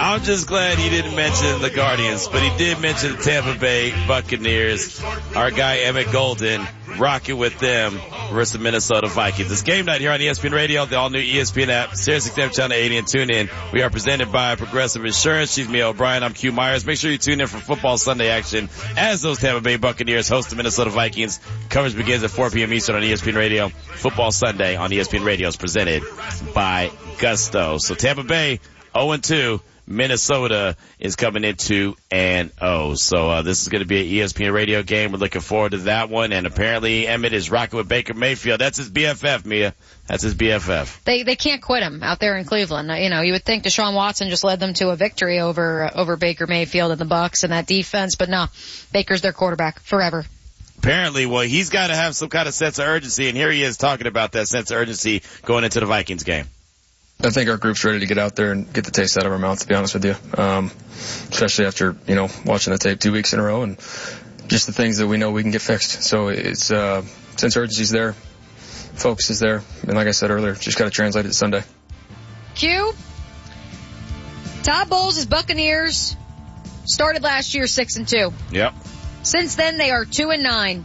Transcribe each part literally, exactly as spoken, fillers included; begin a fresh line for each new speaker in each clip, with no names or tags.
I'm just glad he didn't mention the Guardians, but he did mention the Tampa Bay Buccaneers. Our guy Emmett Golden rocking with them versus the Minnesota Vikings. It's game night here on E S P N Radio, the all-new E S P N app, Sirius X M Channel eighty, and tune in. We are presented by Progressive Insurance. She's Mia O'Brien. I'm Q Myers. Make sure you tune in for football Sunday action as those Tampa Bay Buccaneers host the Minnesota Vikings. Coverage begins at four p.m. Eastern on E S P N Radio. Football Sunday on E S P N Radio is presented by Gusto. So Tampa Bay oh and two. Minnesota is coming in two and oh. So, uh, this is going to be an E S P N radio game. We're looking forward to that one. And apparently Emmett is rocking with Baker Mayfield. That's his B F F, Mia. That's his B F F.
They, they can't quit him out there in Cleveland. You know, you would think Deshaun Watson just led them to a victory over, uh, over Baker Mayfield and the Bucs and that defense. But no, Baker's their quarterback forever.
Apparently, well, he's got to have some kind of sense of urgency. And here he is talking about that sense of urgency going into the Vikings game.
I think our group's ready to get out there and get the taste out of our mouth, to be honest with you. Um, especially after, you know, watching the tape two weeks in a row and just the things that we know we can get fixed. So it's, uh, sense of urgency's there. Focus is there. And like I said earlier, just got to translate it to Sunday.
Q. Todd Bowles' Buccaneers started last year six and two.
Yep.
Since then, they are two and nine.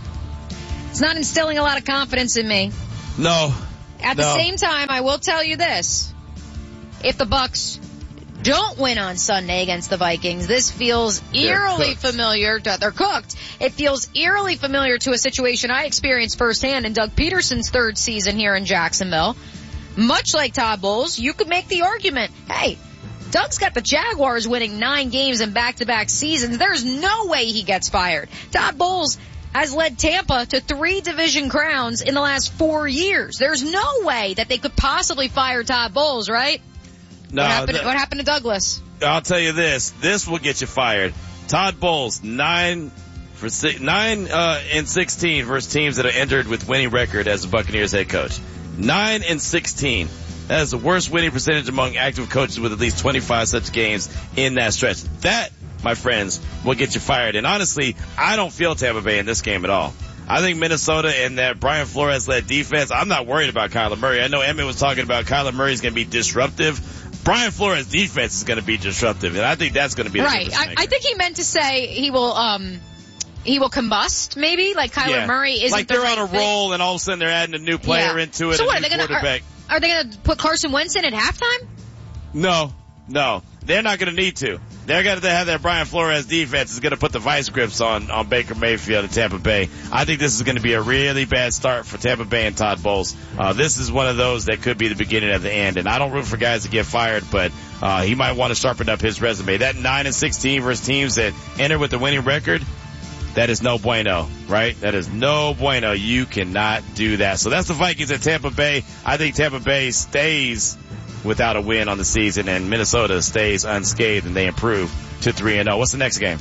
It's not instilling a lot of confidence in me.
No.
At
no.
the same time, I will tell you this. If the Bucs don't win on Sunday against the Vikings, this feels eerily familiar to, they're cooked. It feels eerily familiar to a situation I experienced firsthand in Doug Peterson's third season here in Jacksonville. Much like Todd Bowles, you could make the argument, hey, Doug's got the Jaguars winning nine games in back-to-back seasons. There's no way he gets fired. Todd Bowles has led Tampa to three division crowns in the last four years. There's no way that they could possibly fire Todd Bowles, right?
No,
what happened,
that,
what happened to Douglas?
I'll tell you this. This will get you fired. Todd Bowles, nine for six, nine uh, and sixteen versus teams that are entered with winning record as the Buccaneers head coach. Nine and sixteen. That is the worst winning percentage among active coaches with at least twenty-five such games in that stretch. That, my friends, will get you fired. And honestly, I don't feel Tampa Bay in this game at all. I think Minnesota and that Brian Flores-led defense, I'm not worried about Kyler Murray. I know Emmett was talking about Kyler Murray's going to be disruptive. Brian Flores' defense is going to be disruptive, and I think that's going to be the
right. I, I think he meant to say he will, um, he will combust, maybe, like Kyler
yeah.
Murray isn't
like
the
they're
right
on a
fit.
roll, and all of a sudden they're adding a new player
yeah.
into it.
So
a
what
new
are they going to? Are, are they going to put Carson Wentz in at halftime?
No, no, they're not going to need to. They're going to have that Brian Flores defense is going to put the vice grips on, on Baker Mayfield and Tampa Bay. I think this is going to be a really bad start for Tampa Bay and Todd Bowles. Uh, this is one of those that could be the beginning of the end. And I don't root for guys to get fired, but, uh, he might want to sharpen up his resume. That nine and sixteen versus teams that enter with the winning record, that is no bueno, right? That is no bueno. You cannot do that. So that's the Vikings at Tampa Bay. I think Tampa Bay stays without a win on the season, and Minnesota stays unscathed, and they improve to three and oh. What's the next game?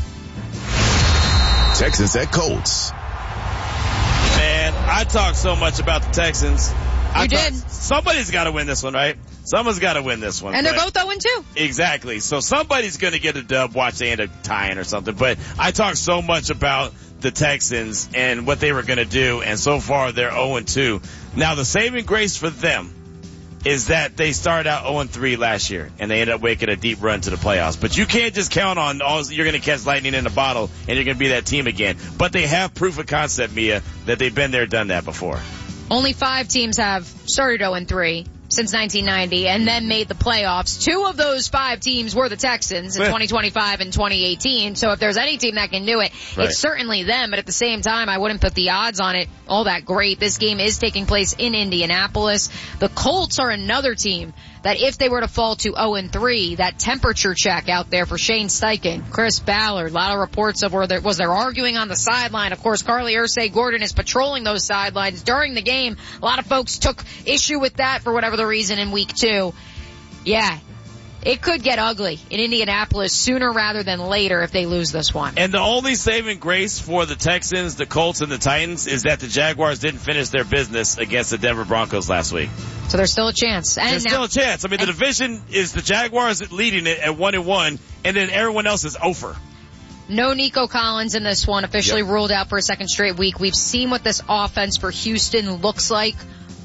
Texans at Colts.
Man, I talk so much about the Texans.
You
I
did.
Talk, somebody's got to win this one, right? Someone's got to win this one.
And they're
but,
both oh and two.
Exactly. So somebody's going to get a dub. Watch, they end up tying or something. But I talk so much about the Texans and what they were going to do, and so far they're oh and two. Now, the saving grace for them is that they started out oh and three last year, and they ended up making a deep run to the playoffs. But you can't just count on all, you're going to catch lightning in a bottle, and you're going to be that team again. But they have proof of concept, Mia, that they've been there, done that before.
Only five teams have started oh and three since nineteen ninety and then made the playoffs. Two of those five teams were the Texans in twenty twenty-five and twenty eighteen. So if there's any team that can do it,
right.
It's certainly them. But at the same time, I wouldn't put the odds on it all that great. This game is taking place in Indianapolis. The Colts are another team that if they were to fall to oh and three, that temperature check out there for Shane Steichen, Chris Ballard, a lot of reports of where there was there arguing on the sideline. Of course, Carly Ursay-Gordon is patrolling those sidelines during the game. A lot of folks took issue with that for whatever the reason in week two. Yeah, it could get ugly in Indianapolis sooner rather than later if they lose this one.
And the only saving grace for the Texans, the Colts, and the Titans is that the Jaguars didn't finish their business against the Denver Broncos last week.
So there's still a chance. And
there's
now,
still a chance. I mean, the division is the Jaguars leading it at one and one, and then everyone else is over.
No Nico Collins in this one, officially
yep.
ruled out for a second straight week. We've seen what this offense for Houston looks like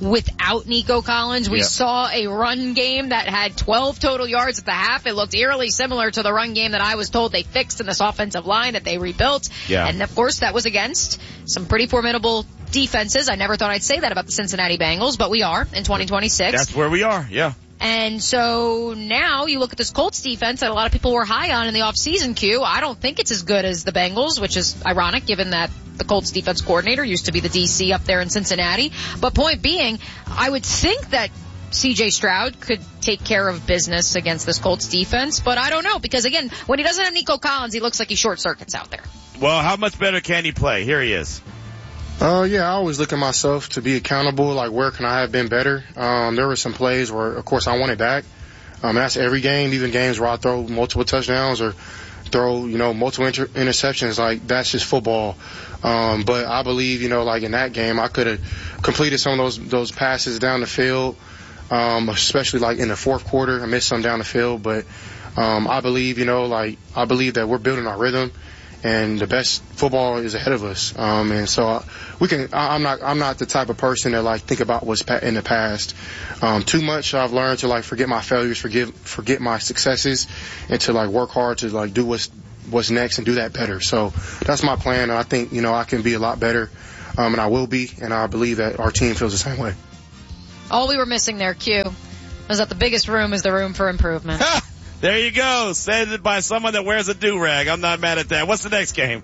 without Nico Collins. We
yeah.
saw a run game that had twelve total yards at the half. It looked eerily similar to the run game that I was told they fixed in this offensive line that they rebuilt.
Yeah.
And of course that was against some pretty formidable defenses. I never thought I'd say that about the Cincinnati Bengals, but we are in twenty twenty-six.
That's where we are, yeah.
And so now you look at this Colts defense that a lot of people were high on in the offseason, Q. I don't think it's as good as the Bengals, which is ironic given that the Colts defense coordinator used to be the D C up there in Cincinnati. But point being, I would think that C J Stroud could take care of business against this Colts defense, but I don't know because again, when he doesn't have Nico Collins, he looks like he short circuits out there.
Well, how much better can he play? Here he is.
Uh, yeah, I always look at myself to be accountable, like where can I have been better? Um, there were some plays where, of course, I wanted back. Um, that's every game, even games where I throw multiple touchdowns or throw, you know, multiple inter- interceptions. Like, that's just football. Um, but I believe, you know, like in that game, I could have completed some of those, those passes down the field, um, especially like in the fourth quarter. I missed some down the field, but, um, I believe, you know, like, I believe that we're building our rhythm. And the best football is ahead of us, um, and so we can. I'm not. I'm not the type of person that like think about what's in the past um, too much. I've learned to like forget my failures, forgive, forget my successes, and to like work hard to like do what's what's next and do that better. So that's my plan, and I think you know I can be a lot better, um, and I will be, and I believe that our team feels the same way.
All we were missing there, Q, was that the biggest room is the room for improvement.
There you go. Said it by someone that wears a do-rag. I'm not mad at that. What's the next game?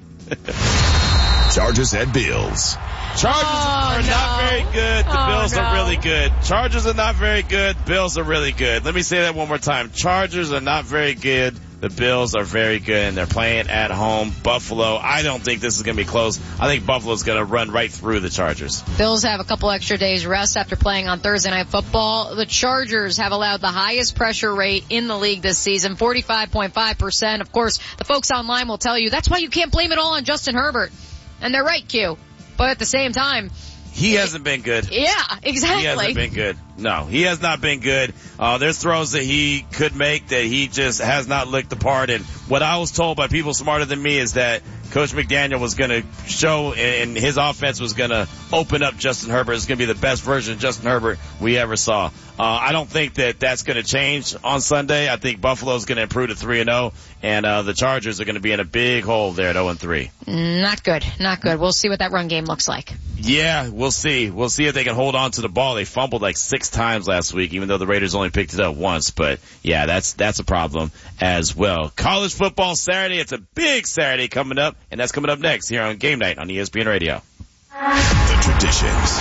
Chargers at Bills.
Chargers
oh,
are
no.
not very good. The
oh,
Bills
no.
are really good. Chargers are not very good. Bills are really good. Let me say that one more time. Chargers are not very good. The Bills are very good, and they're playing at home. Buffalo, I don't think this is going to be close. I think Buffalo's going to run right through the Chargers.
Bills have a couple extra days rest after playing on Thursday Night Football. The Chargers have allowed the highest pressure rate in the league this season, forty-five point five percent. Of course, the folks online will tell you that's why you can't blame it all on Justin Herbert. And they're right, Q. But at the same time,
he hasn't been good.
Yeah, exactly.
He hasn't been good. No, he has not been good. Uh, there's throws that he could make that he just has not looked the part. And what I was told by people smarter than me is that Coach McDaniel was going to show and his offense was going to open up Justin Herbert. It's going to be the best version of Justin Herbert we ever saw. Uh, I don't think that that's going to change on Sunday. I think Buffalo's going to improve to three and oh, and uh, the Chargers are going to be in a big hole there at oh and three.
Not good. Not good. We'll see what that run game looks like.
Yeah, we'll see. We'll see if they can hold on to the ball. They fumbled like six times last week, even though the Raiders only picked it up once. But yeah, that's that's a problem as well. College football Saturday. It's a big Saturday coming up, and that's coming up next here on Game Night on E S P N Radio.
The traditions,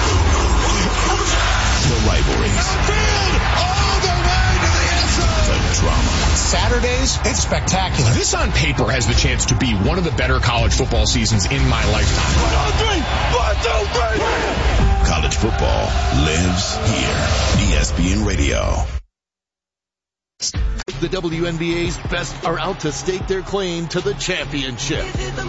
the rivalries,
all the way to the end zone.
the drama.
Saturdays, it's spectacular.
This on paper has the chance to be one of the better college football seasons in my lifetime.
One, two, three. One, two, three.
College football lives here. E S P N Radio.
The W N B A's best are out to stake their claim to the championship.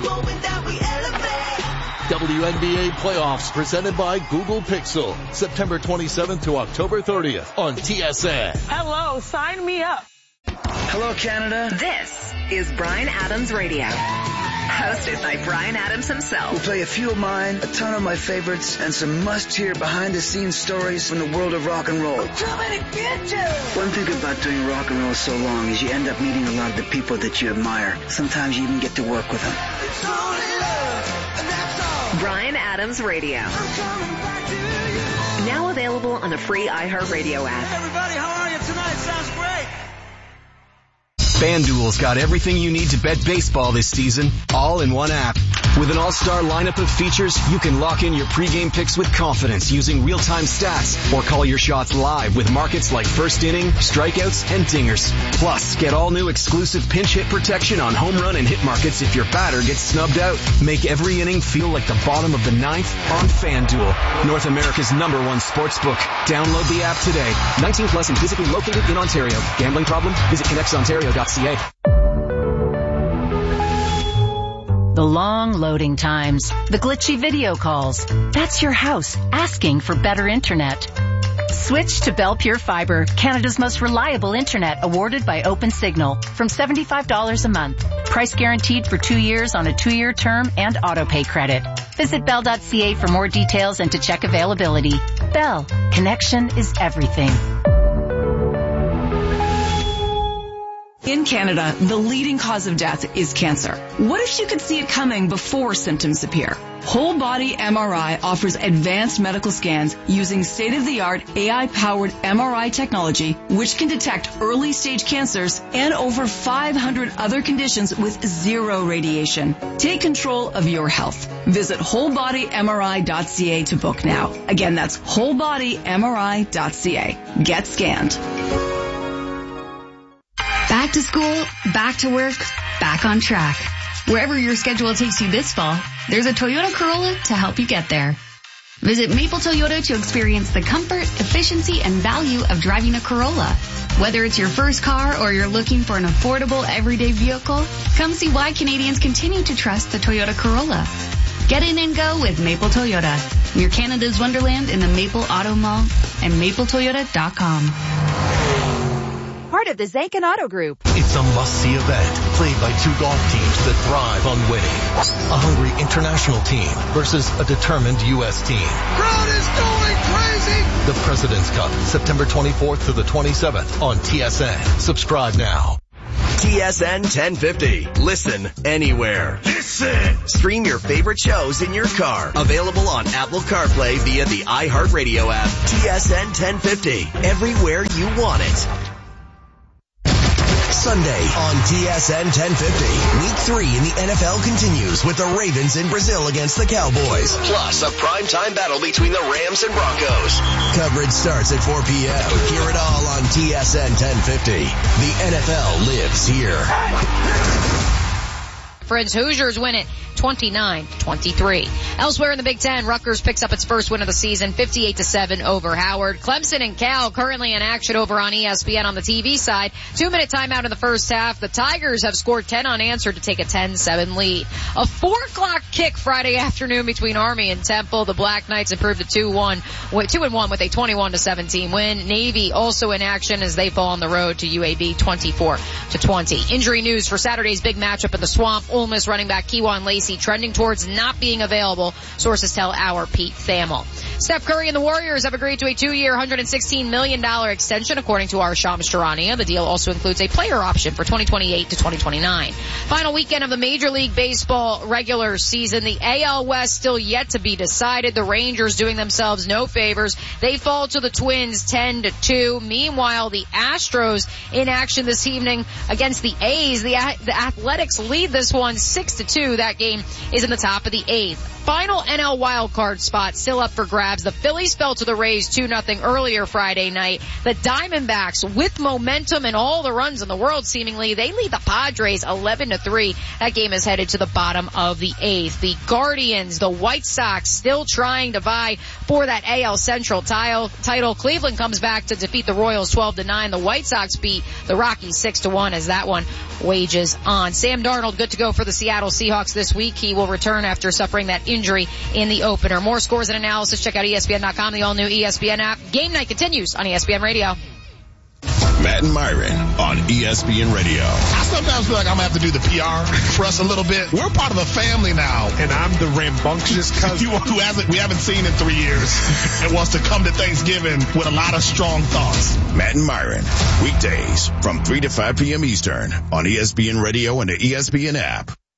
W N B A playoffs presented by Google Pixel, September twenty-seventh to October thirtieth on T S N.
Hello, sign me up.
Hello, Canada.
This is Bryan Adams Radio, hosted by Bryan Adams himself.
We'll play a few of mine, a ton of my favorites, and some must-hear behind-the-scenes stories from the world of rock and roll.
We're coming to get you.
One thing about doing rock and roll so long is you end up meeting a lot of the people that you admire. Sometimes you even get to work with them.
It's only love, and that's all. Bryan Adams Radio. I'm coming back to you. Now available on the free iHeartRadio app.
Hey everybody, how are you tonight? Sounds great.
FanDuel's got everything you need to bet baseball this season, all in one app. With an all-star lineup of features, you can lock in your pregame picks with confidence using real-time stats or call your shots live with markets like first inning, strikeouts, and dingers. Plus, get all new exclusive pinch hit protection on home run and hit markets if your batter gets snubbed out. Make every inning feel like the bottom of the ninth on FanDuel, North America's number one sportsbook. Download the app today. nineteen plus and physically located in Ontario. Gambling problem? Visit connects ontario dot c a.
The long loading times, the glitchy video calls. That's your house asking for better internet. Switch to Bell Pure Fiber, Canada's most reliable internet, awarded by OpenSignal, from seventy-five dollars a month. Price guaranteed for two years on a two-year term and auto pay credit. Visit bell dot c a for more details and to check availability. Bell. Connection is everything.
In Canada, the leading cause of death is cancer. What if you could see it coming before symptoms appear? Whole Body M R I offers advanced medical scans using state-of-the-art A I-powered M R I technology, which can detect early-stage cancers and over five hundred other conditions with zero radiation. Take control of your health. Visit whole body M R I dot C A to book now. Again, that's whole body M R I dot C A. Get scanned.
Back to school, back to work, back on track. Wherever your schedule takes you this fall, there's a Toyota Corolla to help you get there. Visit Maple Toyota to experience the comfort, efficiency, and value of driving a Corolla. Whether it's your first car or you're looking for an affordable everyday vehicle, come see why Canadians continue to trust the Toyota Corolla. Get in and go with Maple Toyota, near Canada's Wonderland in the Maple Auto Mall and maple toyota dot com.
Part of the Zankin Auto Group.
It's a must-see event played by two golf teams that thrive on winning. A hungry international team versus a determined U S team.
Crowd is going crazy!
The President's Cup, September twenty-fourth to the twenty-seventh on T S N. Subscribe now.
T S N ten fifty. Listen anywhere.
Listen!
Stream your favorite shows in your car. Available on Apple CarPlay via the iHeartRadio app. T S N ten fifty. Everywhere you want it. Sunday on T S N ten fifty. Week three in the N F L continues with the Ravens in Brazil against the Cowboys. Plus a primetime battle between the Rams and Broncos. Coverage starts at four p.m. Hear it all on T S N ten fifty. The N F L lives here.
Friends, Hoosiers win it twenty-nine twenty-three. Elsewhere in the Big Ten, Rutgers picks up its first win of the season, fifty-eight to seven over Howard. Clemson and Cal currently in action over on E S P N on the T V side. Two-minute timeout in the first half. The Tigers have scored ten unanswered to take a ten seven lead. A four o'clock kick Friday afternoon between Army and Temple. The Black Knights improved to two one, two and one with a twenty-one to seventeen win. Navy also in action as they fall on the road to U A B twenty-four to twenty. Injury news for Saturday's big matchup in the Swamp. Ole Miss running back Kewan Lacey trending towards not being available, sources tell our Pete Thamel. Steph Curry and the Warriors have agreed to a two-year, one hundred sixteen million dollars extension, according to our Shams Charania. The deal also includes a player option for twenty twenty-eight to twenty twenty-nine. Final weekend of the Major League Baseball regular season. The A L West still yet to be decided. The Rangers doing themselves no favors. They fall to the Twins ten to two. Meanwhile, the Astros in action this evening against the A's. The, the Athletics lead this one six to two. That game is in the top of the eighth. Final N L wildcard spot still up for grabs. The Phillies fell to the Rays two nothing earlier Friday night. The Diamondbacks, with momentum and all the runs in the world seemingly, they lead the Padres eleven to three. That game is headed to the bottom of the eighth. The Guardians, the White Sox, still trying to vie for that A L Central title. Cleveland comes back to defeat the Royals twelve to nine. The White Sox beat the Rockies six to one as that one wages on. Sam Darnold good to go for the Seattle Seahawks this week. He will return after suffering that injury in the opener. More scores and analysis. Check out E S P N dot com, the all-new E S P N app. Game night continues on E S P N Radio.
Matt and Myron on E S P N Radio.
I sometimes feel like I'm going to have to do the P R for us a little bit. We're part of a family now.
And I'm the rambunctious cousin
who hasn't, we haven't seen in three years and wants to come to Thanksgiving with a lot of strong thoughts.
Matt and Myron, weekdays from three to five p.m. Eastern on E S P N Radio and the E S P N app.